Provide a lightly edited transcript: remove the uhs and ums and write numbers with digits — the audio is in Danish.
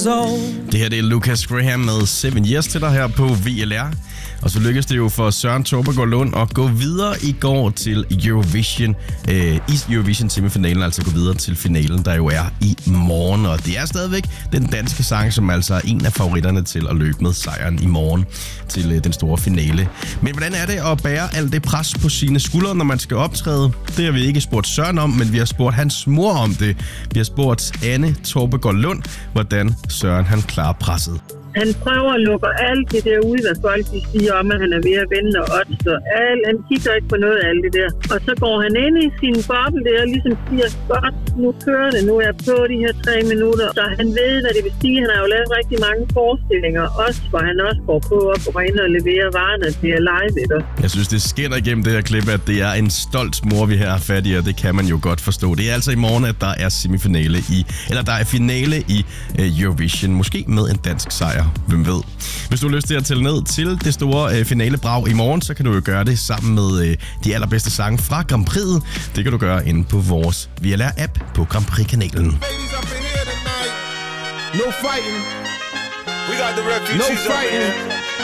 years old. Det her det er Lucas Graham med 7 Years til dig her på VLR. Og så lykkedes det jo for Søren Tobbegaard Lund at gå videre i går til Eurovision. I Eurovision semifinalen, altså gå videre til finalen, der jo er i morgen. Og det er stadigvæk den danske sang, som altså er en af favoritterne til at løbe med sejren i morgen til den store finale. Men hvordan er det at bære alt det pres på sine skuldre, når man skal optræde? Det har vi ikke spurgt Søren om, men vi har spurgt hans mor om det. Vi har spurgt Anne Tobbegaard Lund, hvordan Søren han klarer presset. Han prøver at lukke alt det der ud, hvad folk de siger om, at han er ved at vende og odds. Han kigger ikke på noget af alt det der. Og så går han ind i sin boble der og ligesom siger, godt, nu kører det, nu er jeg på de her 3 minutter. Så han ved, hvad det vil sige. Han har jo lavet rigtig mange forestillinger, også hvor han også går på og går ind og leverer varerne til at lege ved dig. Jeg synes, det skinner igennem det her klip, at det er en stolt mor, vi her har fat i, og det kan man jo godt forstå. Det er altså i morgen, at der er semifinale der er finale i Eurovision. Måske med en dansk sejr. Hvem ved? Hvis du har lyst til at tælle ned til det store finalebrag i morgen, så kan du jo gøre det sammen med de allerbedste sange fra Grand Prix'et. Det kan du gøre inde på vores VLR-app på Grand Prix-kanalen. No fighting. We got the refugees. No fighting.